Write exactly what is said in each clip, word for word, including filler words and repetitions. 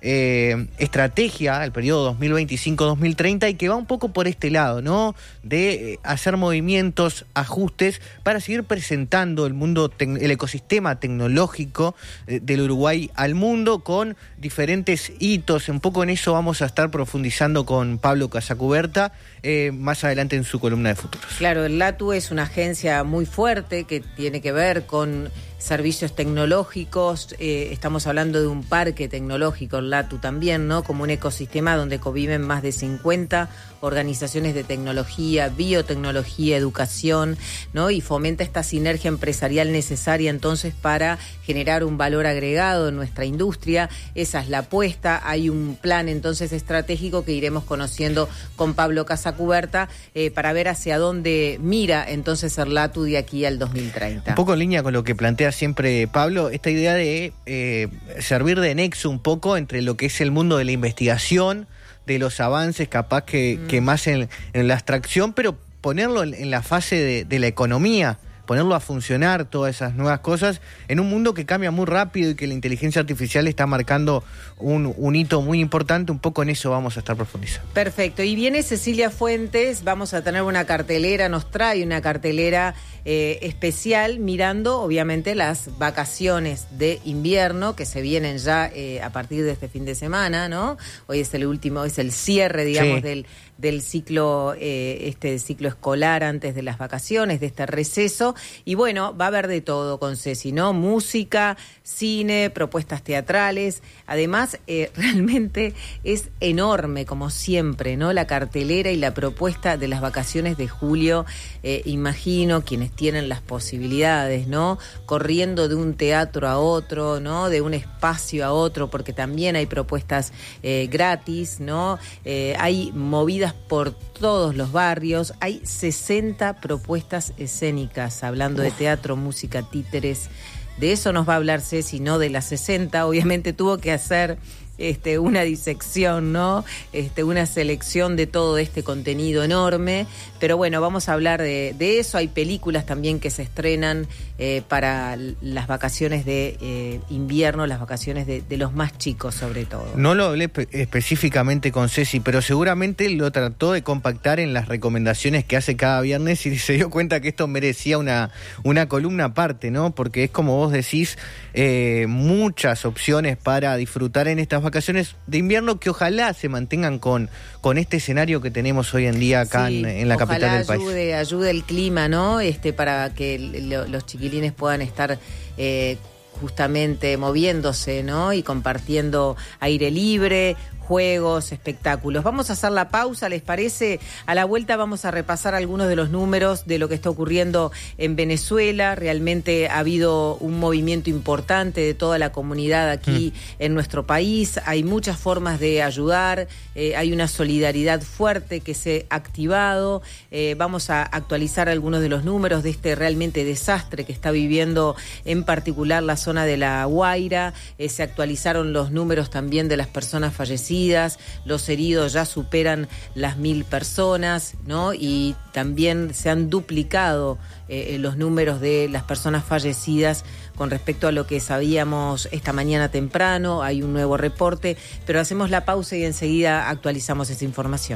eh, estrategia, el periodo dos mil veinticinco a dos mil treinta, y que va un poco por este lado, ¿no? De eh, hacer movimientos, ajustes, para seguir presentando el mundo, tec- el ecosistema tecnológico eh, del Uruguay al mundo, con diferentes hitos. Un poco en eso vamos a estar profundizando con Pablo Casacuberta eh, más adelante en su columna de futuros. Claro, el LATU es una agencia muy fuerte que tiene que ver con servicios tecnológicos, eh, estamos hablando de un parque tecnológico, el LATU también, ¿no? Como un ecosistema donde conviven más de cincuenta organizaciones de tecnología, biotecnología, educación, ¿no? Y fomenta esta sinergia empresarial necesaria entonces para generar un valor agregado en nuestra industria. Esa es la apuesta. Hay un plan entonces estratégico que iremos conociendo con Pablo Casacuberta eh, para ver hacia dónde mira entonces el LATU de aquí al dos mil treinta. Un poco en línea con lo que plantea siempre Pablo, esta idea de eh, servir de nexo un poco entre lo que es el mundo de la investigación, de los avances, capaz que, mm. que más en, en la abstracción, pero ponerlo en, en la fase de, de la economía, ponerlo a funcionar, todas esas nuevas cosas, en un mundo que cambia muy rápido y que la inteligencia artificial está marcando un, un hito muy importante. Un poco en eso vamos a estar profundizando. Perfecto, y viene Cecilia Fuentes, vamos a tener una cartelera, nos trae una cartelera eh, especial, mirando obviamente las vacaciones de invierno que se vienen ya eh, a partir de este fin de semana, ¿no? Hoy es el último, es el cierre, digamos, sí. del... del ciclo, eh, este ciclo escolar antes de las vacaciones, de este receso. Y bueno, va a haber de todo con Ceci, ¿no? Música, cine, propuestas teatrales. Además, eh, realmente es enorme, como siempre, ¿no? La cartelera y la propuesta de las vacaciones de julio. Eh, imagino quienes tienen las posibilidades, ¿no? Corriendo de un teatro a otro, ¿no? De un espacio a otro, porque también hay propuestas eh, gratis, ¿no? Eh, hay movidas por todos los barrios, hay sesenta propuestas escénicas, hablando Uf. de teatro, música, títeres. De eso nos va a hablar Ceci, no de las sesenta. Obviamente tuvo que hacer este, una disección, ¿no? Este, una selección de todo este contenido enorme. Pero bueno, vamos a hablar de, de eso. Hay películas también que se estrenan eh, para las vacaciones de eh, invierno, las vacaciones de, de los más chicos sobre todo. No lo hablé pe- específicamente con Ceci, pero seguramente lo trató de compactar en las recomendaciones que hace cada viernes y se dio cuenta que esto merecía una, una columna aparte, ¿no? Porque es como vos decís, eh, muchas opciones para disfrutar en estas vacaciones de invierno que ojalá se mantengan con, con este escenario que tenemos hoy en día acá sí, en, en la capital del país. Ayude, ayude el clima, ¿no? Este, para que lo, los chiquilines puedan estar eh, justamente moviéndose, ¿no? Y compartiendo aire libre, juegos, espectáculos. Vamos a hacer la pausa, ¿les parece? A la vuelta vamos a repasar algunos de los números de lo que está ocurriendo en Venezuela. Realmente ha habido un movimiento importante de toda la comunidad aquí mm. en nuestro país. Hay muchas formas de ayudar, eh, hay una solidaridad fuerte que se ha activado. Eh, vamos a actualizar algunos de los números de este realmente desastre que está viviendo en particular la zona de La Guaira. Eh, se actualizaron los números también de las personas fallecidas. Los heridos ya superan las mil personas, ¿no? Y también se han duplicado eh, los números de las personas fallecidas con respecto a lo que sabíamos esta mañana temprano. Hay un nuevo reporte, pero hacemos la pausa y enseguida actualizamos esa información.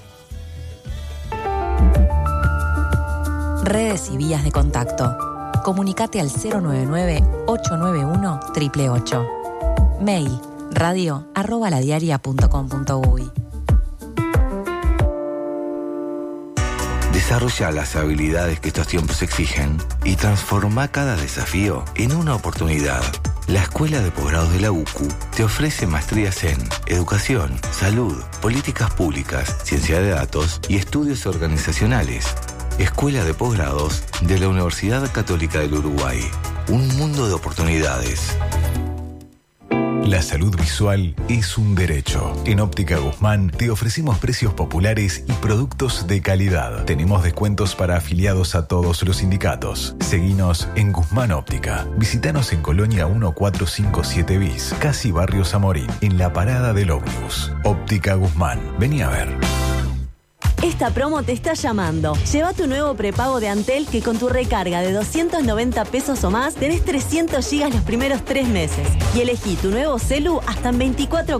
Redes y vías de contacto. Comunicate al cero nueve nueve, ocho nueve uno, ocho ocho ocho. Mail radio arroba ladiaria punto com punto uy. Desarrolla las habilidades que estos tiempos exigen y transforma cada desafío en una oportunidad. La Escuela de Posgrados de la U C U te ofrece maestrías en Educación, Salud, Políticas Públicas, Ciencia de Datos y Estudios Organizacionales. Escuela de Posgrados de la Universidad Católica del Uruguay. Un mundo de oportunidades. La salud visual es un derecho. En Óptica Guzmán te ofrecemos precios populares y productos de calidad. Tenemos descuentos para afiliados a todos los sindicatos. Seguinos en Guzmán Óptica. Visítanos en Colonia mil cuatrocientos cincuenta y siete bis, casi Barrio Zamorín, en la parada del ómnibus. Óptica Guzmán. Vení a ver. Esta promo te está llamando. Lleva tu nuevo prepago de Antel que con tu recarga de doscientos noventa pesos o más tenés trescientos gigas los primeros tres meses. Y elegí tu nuevo celu hasta en veinticuatro